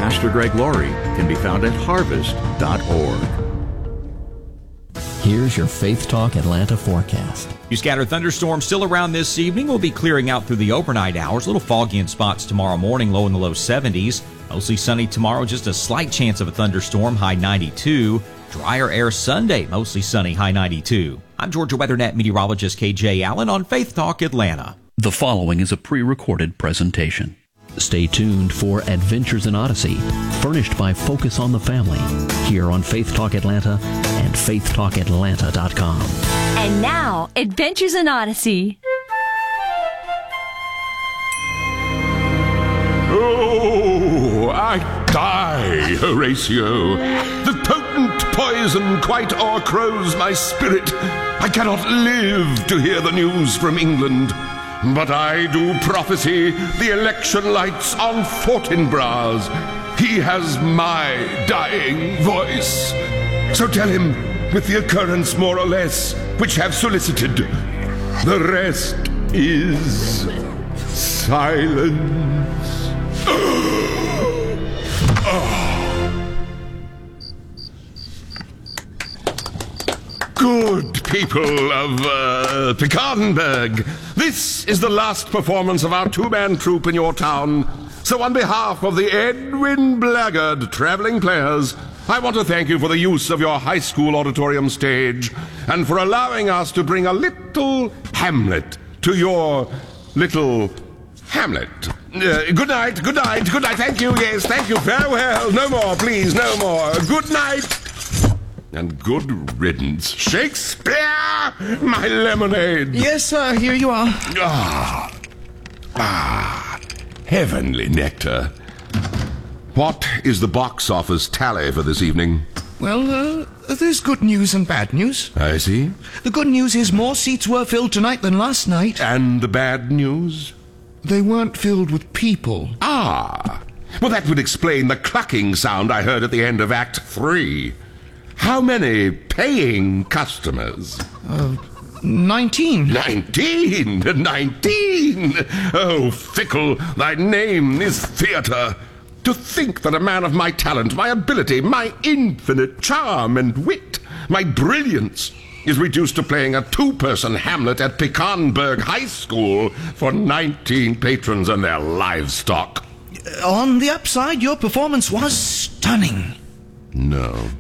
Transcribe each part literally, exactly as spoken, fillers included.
Pastor Greg Laurie can be found at harvest dot org. Here's your Faith Talk Atlanta forecast. You scattered thunderstorms still around this evening. Will be clearing out through the overnight hours. A little foggy in spots tomorrow morning, low in the low seventies. Mostly sunny tomorrow, just a slight chance of a thunderstorm, high ninety-two. Drier air Sunday, mostly sunny, high ninety-two. I'm Georgia WeatherNet meteorologist K J Allen on Faith Talk Atlanta. The following is a pre-recorded presentation. Stay tuned for Adventures in Odyssey, furnished by Focus on the Family, here on Faith Talk Atlanta and faith talk atlanta dot com. And now, Adventures in Odyssey. Oh, I die, Horatio. The potent poison quite o'ercrows my spirit. I cannot live to hear the news from England. But I do prophesy the election lights on Fortinbras. He has my dying voice. So tell him, with the occurrence more or less, which have solicited, the rest is silence. Oh. Good people of uh, Picardenberg, this is the last performance of our two-man troupe in your town. So on behalf of the Edwin Blackguard Traveling Players, I want to thank you for the use of your high school auditorium stage and for allowing us to bring a little Hamlet to your little Hamlet. Uh, good night, good night, good night. Thank you, yes, thank you. Farewell. No more, please, no more. Good night. And good riddance. Shakespeare, my lemonade. Yes, sir, here you are. Ah, ah, heavenly nectar. What is the box office tally for this evening? Well, uh, there's good news and bad news. I see. The good news is more seats were filled tonight than last night. And the bad news? They weren't filled with people. Ah, well, that would explain the clucking sound I heard at the end of Act Three. How many paying customers? Uh, nineteen. Nineteen! Nineteen! Oh, fickle, thy name is theatre. To think that a man of my talent, my ability, my infinite charm and wit, my brilliance, is reduced to playing a two-person Hamlet at Picardenberg High School for nineteen patrons and their livestock. On the upside, your performance was stunning. No.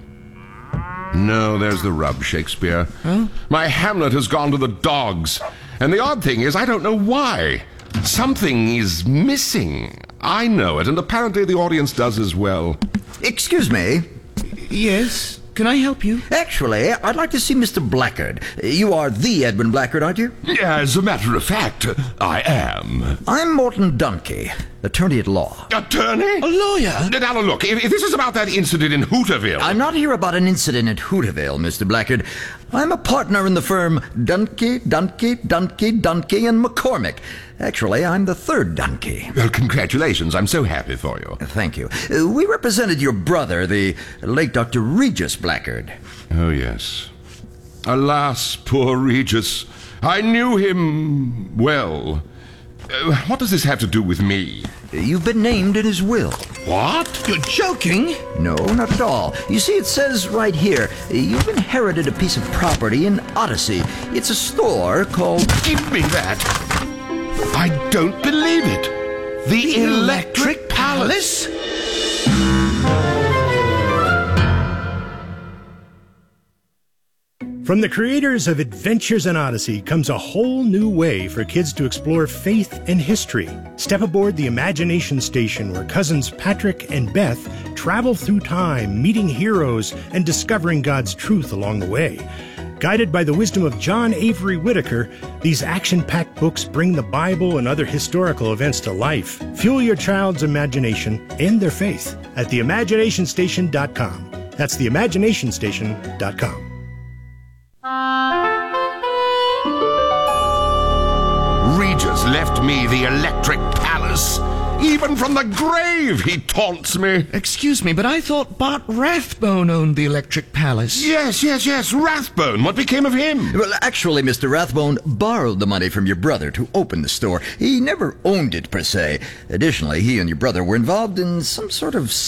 No, there's the rub, Shakespeare. Huh? My Hamlet has gone to the dogs. And the odd thing is, I don't know why. Something is missing. I know it, and apparently the audience does as well. Excuse me. Yes? Can I help you? Actually, I'd like to see Mister Blackguard. You are the Edwin Blackguard, aren't you? As a matter of fact, I am. I'm Morton Dunkey, attorney at law. Attorney? A lawyer? Now, look, if, if this is about that incident in Hooterville... I'm not here about an incident at Hooterville, Mister Blackguard. I'm a partner in the firm Dunkey, Dunkey, Dunkey, Dunkey, and McCormick. Actually, I'm the third Dunkey. Well, congratulations. I'm so happy for you. Thank you. Uh, we represented your brother, the late Doctor Regis Blackguard. Oh, yes. Alas, poor Regis. I knew him well. Uh, what does this have to do with me? You've been named in his will. What? You're joking? No, not at all. You see, it says right here, you've inherited a piece of property in Odyssey. It's a store called... Give me that. I don't believe it. The, the Electric, Electric Palace? From the creators of Adventures in Odyssey comes a whole new way for kids to explore faith and history. Step aboard the Imagination Station, where cousins Patrick and Beth travel through time, meeting heroes and discovering God's truth along the way. Guided by the wisdom of John Avery Whitaker, these action-packed books bring the Bible and other historical events to life. Fuel your child's imagination and their faith at the imagination station dot com. That's the imagination station dot com. Regis left me the Electric Palace. Even from the grave, he taunts me. Excuse me, but I thought Bart Rathbone owned the Electric Palace. Yes, yes, yes, Rathbone. What became of him? Well, actually, Mister Rathbone borrowed the money from your brother to open the store. He never owned it, per se. Additionally, he and your brother were involved in some sort of